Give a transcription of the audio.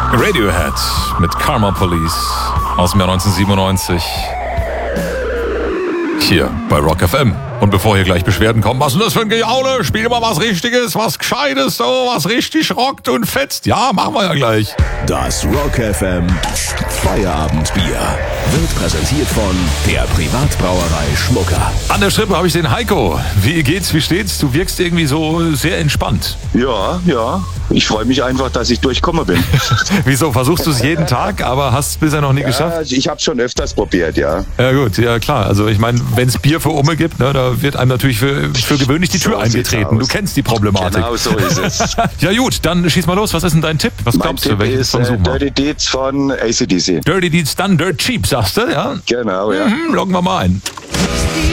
Radiohead mit Karma Police aus dem Jahr 1997. Hier bei Rock FM. Und bevor hier gleich Beschwerden kommen, was ist denn das für ein Gejaule? Spiel mal was Richtiges, was Gescheites, so was richtig rockt und fetzt. Ja, machen wir ja gleich. Das Rock FM Feierabendbier wird präsentiert von der Privatbrauerei Schmucker. An der Strippe habe ich den Heiko. Wie geht's, wie steht's? Du wirkst irgendwie so sehr entspannt. Ja. Ich freue mich einfach, dass ich durchgekommen bin. Wieso? Versuchst du es jeden Tag, aber hast es bisher noch nie geschafft? Also ich habe schon öfters probiert, ja. Ja gut, ja klar. Also ich meine, wenn es Bier für Umme gibt, ne, da wird einem natürlich für gewöhnlich die Tür So sieht's eingetreten. Du aus. kennst die Problematik. Genau so ist es. Ja gut, dann schieß mal los. Was ist denn dein Tipp? Was Mein glaubst du? Tipp Welchen ist Song suchen wir? Dirty Deeds von AC/DC. Dirty Deeds, dann Dirt Cheap, sagst du? Ja? Genau, ja. Loggen wir mal ein.